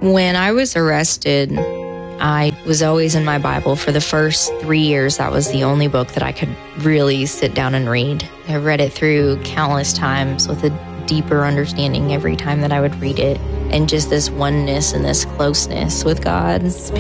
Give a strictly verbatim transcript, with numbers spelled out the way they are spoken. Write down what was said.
When I was arrested, I was always in my Bible. For the first three years, that was the only book that I could really sit down and read. I read it through countless times with a deeper understanding every time that I would read it, and just this oneness and this closeness with God.